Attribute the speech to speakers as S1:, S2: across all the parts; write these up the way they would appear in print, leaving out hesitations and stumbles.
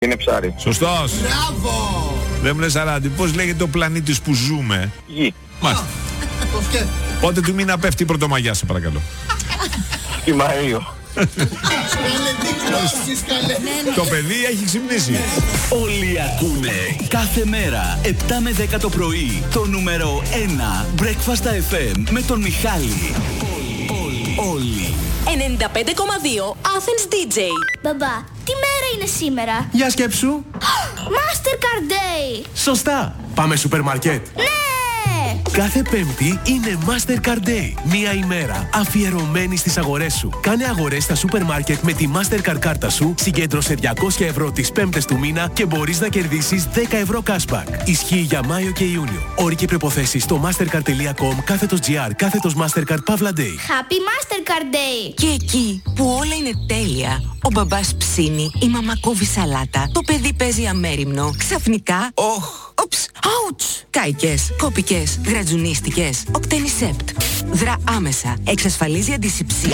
S1: Είναι ψάρι.
S2: Σωστός.
S3: Μπράβο!
S2: Δεν μου λες Αράτη, πώς λέγεται ο πλανήτης που ζούμε?
S1: Γη.
S2: Μάλιστα. Πότε του μήνα πέφτει η Πρωτομαγιά, σε παρακαλώ?
S1: Στη Μαΐο.
S3: Καλέ, τι κλώσεις, καλέ.
S2: Το παιδί έχει ξυπνήσει.
S4: Όλοι ακούνε κάθε μέρα 7 με 10 το πρωί το νούμερο 1 Breakfast FM με τον Μιχάλη. Όλοι.
S5: 95,2 Athens DJ.
S6: Μπαμπά, τι μέρα είναι σήμερα?
S7: Για σκέψου.
S6: Mastercard Day.
S7: Σωστά. Πάμε σούπερ μάρκετ.
S6: Ναι!
S7: Κάθε Πέμπτη είναι Mastercard Day. Μία ημέρα αφιερωμένη στις αγορές σου. Κάνε αγορές στα σούπερ μάρκετ με τη Mastercard κάρτα σου, συγκέντρωσε 200 ευρώ τις πέμπτες του μήνα και μπορείς να κερδίσεις 10 ευρώ cashback. Ισχύει για Μάιο και Ιούνιο. Όροι και προϋποθέσεις στο mastercard.com/GR Mastercard Pavla Day.
S6: Happy Mastercard Day.
S5: Και εκεί που όλα είναι τέλεια, ο μπαμπάς ψήνει, η μαμά κόβει σαλάτα, το παιδί παίζει αμέριμνο, ξαφνικά... Οψ, άουτς! Κάικες, κόπικες, γρατζουνίστικες, Οκτενισέπτ. Δρά άμεσα, εξασφαλίζει αντισηψία.
S4: 89,6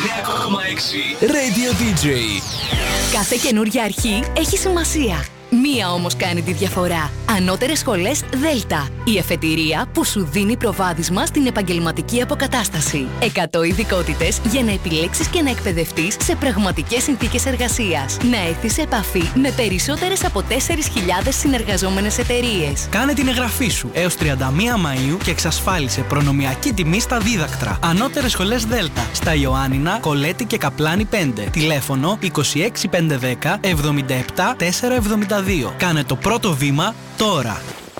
S8: Radio DJ.
S5: Κάθε καινούργια αρχή έχει σημασία. Μία όμως κάνει τη διαφορά. Ανώτερες σχολές Δέλτα. Η εφετηρία που σου δίνει προβάδισμα στην επαγγελματική αποκατάσταση. 100 ειδικότητες για να επιλέξεις και να εκπαιδευτείς σε πραγματικές συνθήκες εργασίας. Να έρθεις σε επαφή με περισσότερες από 4.000 συνεργαζόμενες εταιρείες.
S8: Κάνε την εγγραφή σου έως 31 Μαΐου και εξασφάλισε προνομιακή τιμή στα δίδακτρα. Ανώτερες σχολές Δέλτα. Στα Ιωάννινα, Κολέτη και Καπλάνη 5. Τηλέφωνο 26510 77 472. Κάνε το πρώτο βήμα τώρα.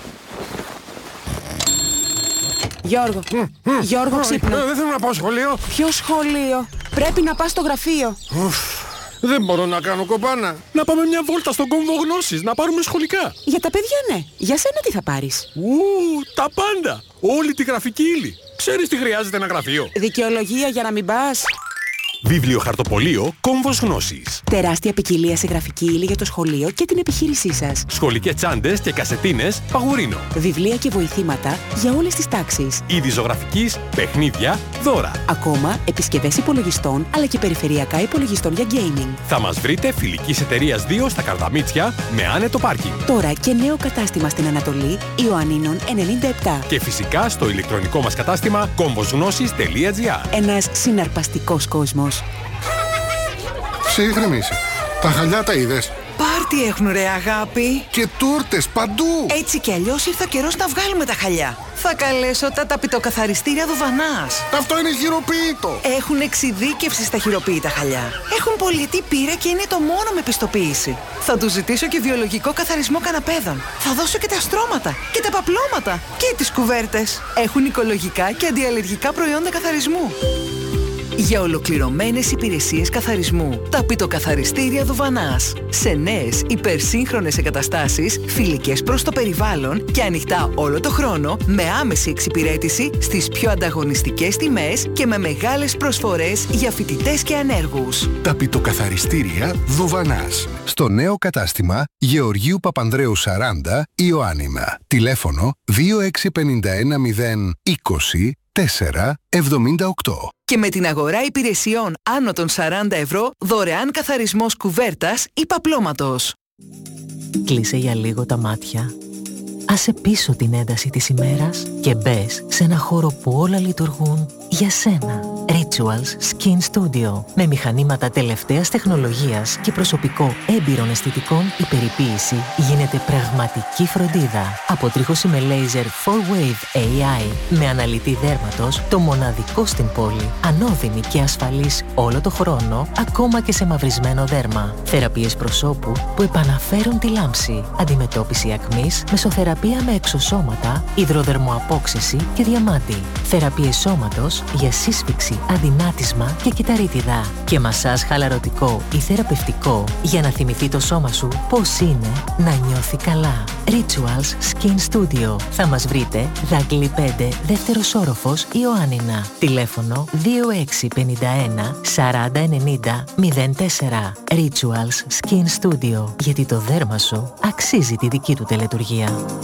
S9: Γιώργο, ξύπνα.
S3: Δεν θέλω να πάω σχολείο.
S9: Ποιο σχολείο? Πρέπει να πας στο γραφείο.
S3: Δεν μπορώ να κάνω κομπάνα. Να πάμε μια βόλτα στον κόμβο γνώσης, να πάρουμε σχολικά.
S9: Για τα παιδιά ναι. Για σένα τι θα πάρεις?
S3: Τα πάντα. Όλη τη γραφική ύλη. Ξέρεις τι χρειάζεται ένα γραφείο?
S9: Δικαιολογία για να μην πας?
S7: Βιβλιοχαρτοπωλείο Κόμβος Γνώσης.
S9: Τεράστια ποικιλία σε γραφική ύλη για το σχολείο και την επιχείρησή σας.
S7: Σχολικές τσάντες και κασετίνες Παγουρίνο.
S9: Βιβλία και βοηθήματα για όλες τις τάξεις.
S7: Είδη ζωγραφικής, παιχνίδια, δώρα.
S9: Ακόμα επισκευές υπολογιστών αλλά και περιφερειακά υπολογιστών για gaming.
S7: Θα μας βρείτε φιλικής εταιρείας 2 στα Καρδαμίτσια με άνετο πάρκινγκ.
S9: Τώρα και νέο κατάστημα στην Ανατολή, Ιωαννίνων 97.
S7: Και φυσικά στο ηλεκτρονικό μας κατάστημα kombosgnosis.gr.
S9: Ένας συναρπαστικός κόσμος.
S3: Ψύχρεμησε. Τα χαλιά τα είδες?
S10: Πάρτι έχουν ρε αγάπη.
S3: Και τούρτες παντού.
S10: Έτσι κι αλλιώς ήρθε ο καιρός να βγάλουμε τα χαλιά. Θα καλέσω τα ταπητοκαθαριστήρια Δουβανάς.
S3: Αυτό είναι χειροποίητο.
S10: Έχουν εξειδίκευση στα χειροποίητα χαλιά. Έχουν πολιτή πείρα και είναι το μόνο με πιστοποίηση. Θα τους ζητήσω και βιολογικό καθαρισμό καναπέδων. Θα δώσω και τα στρώματα και τα παπλώματα και τις κουβέρτες. Έχουν οικολογικά και αντιαλλεργικά προϊόντα καθαρισμού. Για ολοκληρωμένες υπηρεσίες καθαρισμού, ταπητοκαθαριστήρια Δουβανάς. Σε νέες υπερσύγχρονες εγκαταστάσεις, φιλικές προς το περιβάλλον και ανοιχτά όλο το χρόνο, με άμεση εξυπηρέτηση στις πιο ανταγωνιστικές τιμές και με μεγάλες προσφορές για φοιτητές και ανέργους.
S11: Ταπητοκαθαριστήρια Δουβανάς. Στο νέο κατάστημα Γεωργίου Παπανδρέου 40, Ιωάννινα. Τηλέφωνο 2651 020 478.
S10: Και με την αγορά υπηρεσιών άνω των 40 ευρώ, δωρεάν καθαρισμός κουβέρτας ή παπλώματος.
S12: Κλείσε για λίγο τα μάτια. Άσε πίσω την ένταση της ημέρας και μπες σε ένα χώρο που όλα λειτουργούν για σένα. Rituals Skin Studio. Με μηχανήματα τελευταίας τεχνολογίας και προσωπικό έμπειρων αισθητικών, η περιποίηση γίνεται πραγματική φροντίδα. Αποτρίχωση με laser 4-wave AI με αναλυτή δέρματος, το μοναδικό στην πόλη. Ανώδυνη και ασφαλής όλο το χρόνο, ακόμα και σε μαυρισμένο δέρμα. Θεραπείες προσώπου που επαναφέρουν τη λάμψη. Αντιμετώπιση ακμής, μεσοθεραπεία με εξωσώματα, υδροδερμοαπόξυση και διαμάντι. Θεραπείες σώματος για σύσφυξη, αδυνάτισμα και κυταρίτιδα. Και μασάζ χαλαρωτικό ή θεραπευτικό για να θυμηθεί το σώμα σου πώς είναι να νιώθει καλά. Rituals Skin Studio. Θα μας βρείτε Δάγκλη 5, δεύτερος όροφος, Ιωάννινα. Τηλέφωνο 2651 4090 04. Rituals Skin Studio. Γιατί το δέρμα σου αξίζει τη δική του τελετουργία.